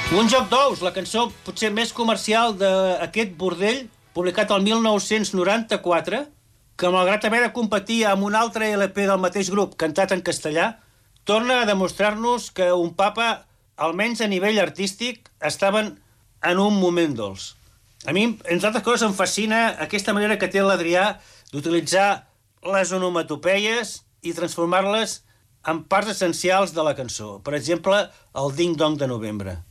Un joc d'ous, la cançó potser més comercial d'aquest bordell, publicat el 1994, que malgrat haver de competir amb un altre LP del mateix grup, cantat en castellà, torna a demostrar-nos que un papa, almenys a nivell artístic, estaven en un moment dolç. A mi, entre altres coses, em fascina aquesta manera que té l'Adrià d'utilitzar les onomatopeies i transformar-les en parts essencials de la cançó. Per exemple, el ding-dong de novembre.